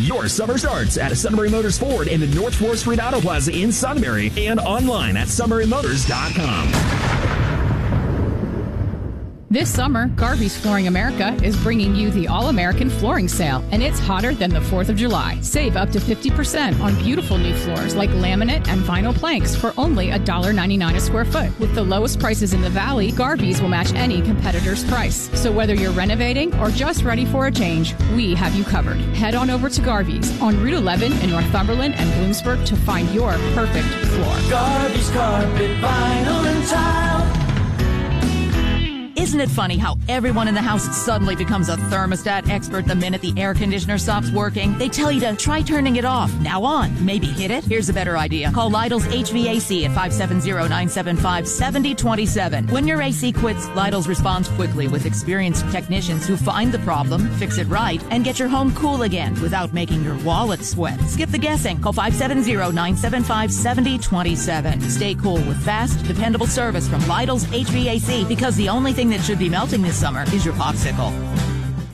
Your summer starts at Sunbury Motors Ford in the North 4th Street Auto Plaza in Sunbury and online at sunburymotors.com. This summer, Garvey's Flooring America is bringing you the All-American Flooring Sale, and it's hotter than the 4th of July. Save up to 50% on beautiful new floors like laminate and vinyl planks for only $1.99 a square foot. With the lowest prices in the Valley, Garvey's will match any competitor's price. So whether you're renovating or just ready for a change, we have you covered. Head on over to Garvey's on Route 11 in Northumberland and Bloomsburg to find your perfect floor. Garvey's Carpet, Vinyl, and Tile. Isn't it funny how everyone in the house suddenly becomes a thermostat expert the minute the air conditioner stops working? They tell you to try turning it off. Now on. Maybe hit it? Here's a better idea. Call Lidl's HVAC at 570-975-7027. When your AC quits, Lidl's responds quickly with experienced technicians who find the problem, fix it right, and get your home cool again without making your wallet sweat. Skip the guessing. Call 570-975-7027. Stay cool with fast, dependable service from Lidl's HVAC, because the only thing that should be melting this summer is your popsicle.